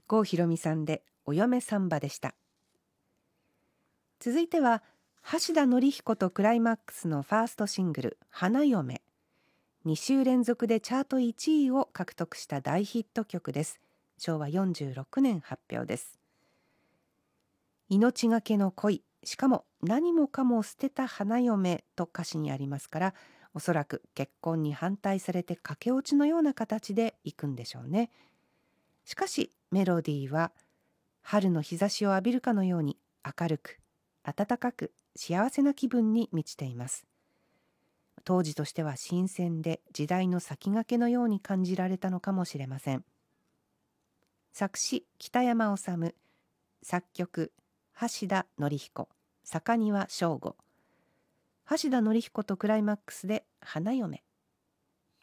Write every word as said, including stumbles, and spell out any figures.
郷ひろみさんでお嫁サンバでした。続いては橋田紀彦とクライマックスのファーストシングル花嫁。に週連続でチャートいちいを獲得した大ヒット曲です。しょうわよんじゅうろくねん発表です。命がけの恋、しかも何もかも捨てた花嫁と歌詞にありますから、おそらく結婚に反対されて駆け落ちのような形でいくんでしょうね。しかしメロディーは春の日差しを浴びるかのように明るく暖かく幸せな気分に満ちています。当時としては新鮮で時代の先駆けのように感じられたのかもしれません。作詞北山治、作曲橋田紀彦、坂庭翔吾。橋田紀彦とクライマックスで花嫁。